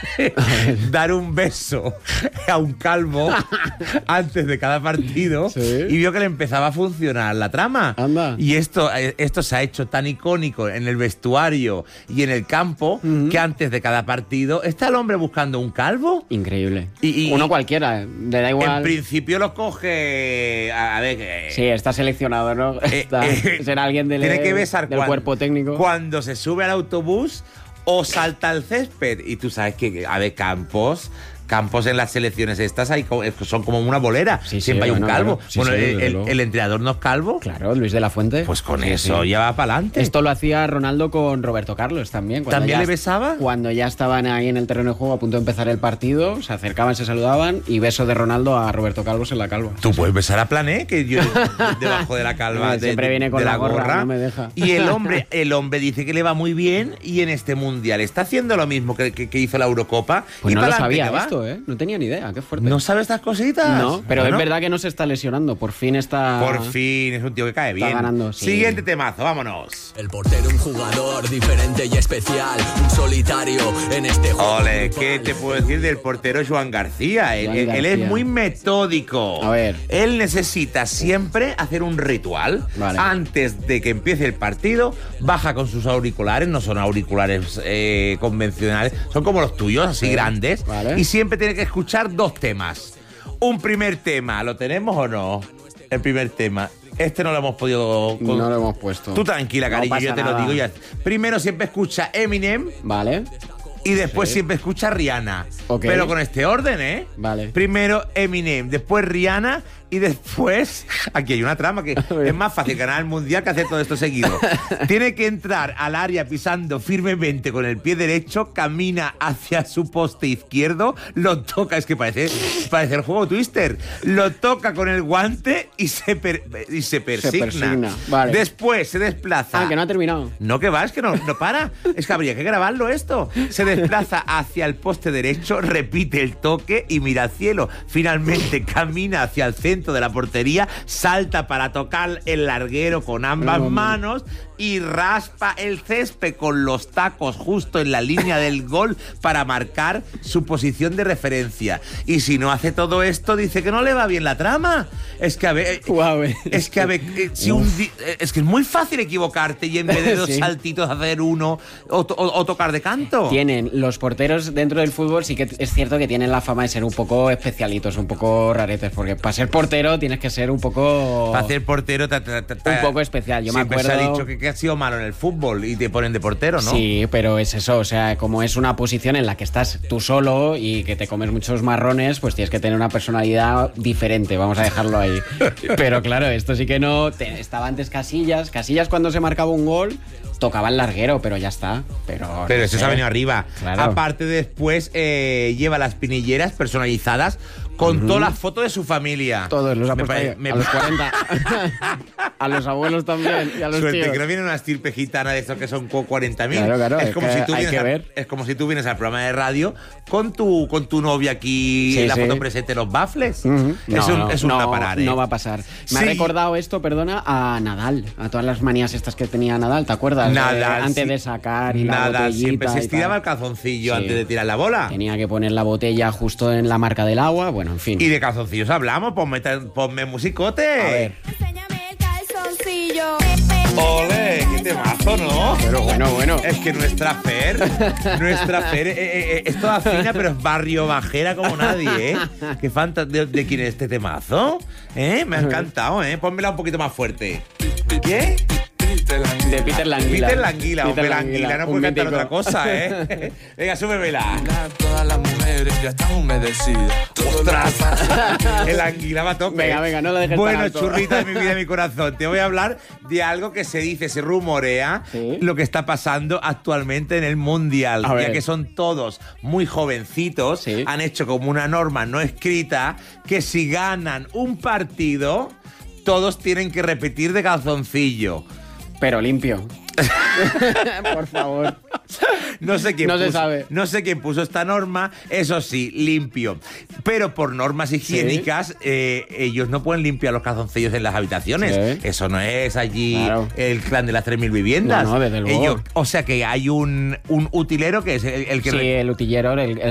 dar un beso a un calvo antes de cada partido, ¿Sí? y vio que le empezaba a funcionar la trama. Anda. Y esto se ha hecho tan icónico en el vestuario y en el campo que antes de cada partido está el hombre buscando un calvo. Increíble. Y Uno cualquiera, le da igual. En principio lo coge... A ver... Sí, está seleccionado, ¿no? Será alguien tiene que besar del cuerpo técnico. Cuando se sube al autobús o salta al césped. Y tú sabes que, a ver, Campos en las selecciones estas son como una bolera. Sí, siempre hay un calvo. Claro. Sí, bueno, sí, el entrenador no es calvo. Claro, Luis de la Fuente. Pues con eso ya va para adelante. Esto lo hacía Ronaldo con Roberto Carlos también. ¿También le besaba? Cuando ya estaban ahí en el terreno de juego a punto de empezar el partido, se acercaban, se saludaban y beso de Ronaldo a Roberto Carlos en la calva. Tú puedes besar a Plané, que yo debajo de la calva siempre viene con de la gorra, no me deja. Y el hombre dice que le va muy bien y en este mundial está haciendo lo mismo que hizo la Eurocopa. Pues y no lo pa'lante sabía que va. esto, ¿eh? No tenía ni idea, qué fuerte. ¿No sabes estas cositas? No, pero Bueno, es verdad que no se está lesionando. Por fin está... Por fin, es un tío que cae bien. Está ganando, sí. Siguiente temazo, vámonos. El portero, un jugador diferente y especial, un solitario en este juego. Ole, ¿qué te puedo decir del portero Joan García? Él es muy metódico. A ver. Él necesita siempre hacer un ritual. Vale. Antes de que empiece el partido, baja con sus auriculares, no son auriculares convencionales, son como los tuyos, así grandes. Vale. Y siempre tiene que escuchar dos temas. Un primer tema, ¿lo tenemos o no? El primer tema. Este no lo hemos podido... No lo hemos puesto. Tú tranquila, No cariño, pasa yo te nada. lo digo ya. Primero siempre escucha Eminem Vale. y después siempre escucha Rihanna. Ok. Pero con este orden, ¿eh? Vale. Primero Eminem, después Rihanna y después... Aquí hay una trama que ver. es más fácil ganar el mundial que hacer todo esto seguido. Tiene que entrar al área pisando firmemente con el pie derecho, camina hacia su poste izquierdo, lo toca, es que parece el juego Twister, lo toca con el guante y se persigna. persigna, vale. Después se desplaza... Ah, que no ha terminado. No, que va, es que no para. Es que habría que grabarlo esto. Se desplaza hacia el poste derecho, repite el toque y mira al cielo. Finalmente camina hacia el centro de la portería, salta para tocar el larguero con ambas manos y raspa el césped con los tacos justo en la línea del gol para marcar su posición de referencia. Y si no hace todo esto, dice que no le va bien la trama. Es que a ver... Es que a ver, es que es muy fácil equivocarte y en vez de dos Sí. saltitos hacer uno o tocar de canto. Tienen los porteros dentro del fútbol, sí que es cierto que tienen la fama de ser un poco especialitos, un poco raretes, porque para ser portero tienes que ser un poco... Para ser portero un poco especial. Yo me siempre acuerdo... se ha dicho que has sido malo en el fútbol y te ponen de portero, ¿no? Sí, pero es eso, o sea, como es una posición en la que estás tú solo y que te comes muchos marrones, pues tienes que tener una personalidad diferente, vamos a dejarlo ahí. Pero claro, esto sí que no... Estaba antes Casillas cuando se marcaba un gol, tocaba el larguero, pero ya está. Pero no eso sé. se ha venido arriba. Claro. Aparte, después lleva las pinilleras personalizadas con todas las fotos de su familia. Todos los ha Me puesto pare- ahí, me- a los 40. A los abuelos también y a los Suerte, tíos. que no viene una estirpe gitana de estos que son 40.000. Claro, es es como que si tú hay vienes que ver. es como si tú vienes al programa de radio con tu novia aquí Sí, en la sí. foto presente, los baffles. Ujú. Es un no parar, ¿eh? No va a pasar. Me ha Sí. recordado esto, perdona, a Nadal, a todas las manías estas que tenía Nadal, ¿te acuerdas? Nadal, antes sí. de sacar y la Nada, botellita siempre se y estiraba tal. el calzoncillo Sí. antes de tirar la bola. Tenía que poner la botella justo en la marca del agua, bueno, en fin. Y de calzoncillos hablamos, ponme musicote. A ver. Enséñame el calzoncillo. Ole, qué temazo, ¿no? Pero bueno. Es que nuestra Fer es toda fina, pero es barrio bajera como nadie, ¿eh? Qué ¿De quién es este temazo? Me ha encantado, ¿eh? Pónmela un poquito más fuerte. ¿Qué? De Peter Languila. Peter Languila, Peter hombre, Languila, no un puede cantar mítico. otra cosa, ¿eh? Venga, súbemela. Todas las mujeres ya están humedecidas. ¡Ostras! El Anguila va a tope. Venga, no lo dejes tan Bueno, alto. churrita de mi vida y mi corazón, te voy a hablar de algo que se dice, se rumorea, ¿Sí? lo que está pasando actualmente en el Mundial. A Ya ver. que son todos muy jovencitos, Sí. han hecho como una norma no escrita que si ganan un partido, todos tienen que repetir de calzoncillo. Pero limpio. Por favor. No sé quién No se puso, sabe. No sé quién puso esta norma, eso sí, limpio. Pero por normas higiénicas, ellos no pueden limpiar los calzoncillos en las habitaciones. Sí. Eso no es allí Claro. el clan de las 3.000 viviendas. No, desde luego. O sea que hay un utilero que es el que Sí, el utillero, el